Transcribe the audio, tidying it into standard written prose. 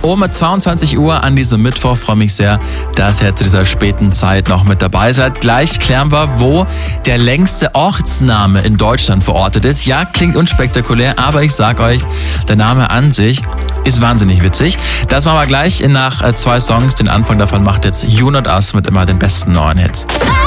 Um 22 Uhr an diesem Mittwoch. Freue mich sehr, dass ihr zu dieser späten Zeit noch mit dabei seid. Gleich klären wir, wo der längste Ortsname in Deutschland verortet ist. Ja, klingt unspektakulär, aber ich sag euch, der Name an sich ist wahnsinnig witzig. Das machen wir gleich nach 2 Songs. Den Anfang davon macht jetzt You Not Us mit immer den besten neuen Hits.